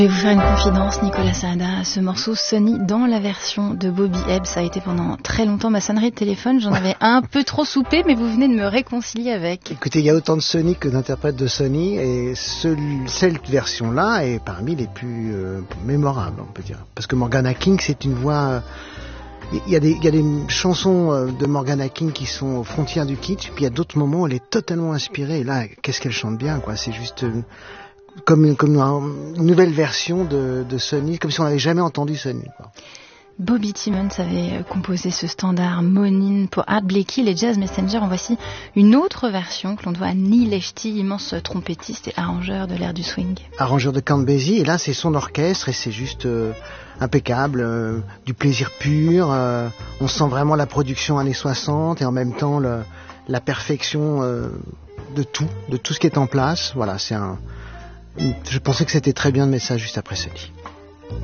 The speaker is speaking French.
Je vais vous faire une confidence, Nicolas Saada. Ce morceau Sonny dans la version de Bobby Ebb, ça a été pendant très longtemps ma sonnerie de téléphone. J'en avais un peu trop soupé, mais vous venez de me réconcilier avec. Écoutez, il y a autant de Sonny que d'interprètes de Sonny, et cette version-là est parmi les plus mémorables, on peut dire. Parce que Morgana King, c'est une voix... Il y a des chansons de Morgana King qui sont aux frontières du kitsch, puis il y a d'autres moments où elle est totalement inspirée. Et là, qu'est-ce qu'elle chante bien, quoi. C'est juste... Comme une nouvelle version de Sonny, comme si on n'avait jamais entendu Sonny, quoi. Bobby Timmons avait composé ce standard Monin pour Art Blakey, les Jazz Messengers. En voici une autre version que l'on doit à Neil Eshti, immense trompettiste et arrangeur de l'ère du swing. Arrangeur de Count Basie, et là c'est son orchestre et c'est juste impeccable, du plaisir pur. On sent vraiment la production années 60 et en même temps la perfection de tout ce qui est en place. Voilà, je pensais que c'était très bien de mettre ça juste après Sonny.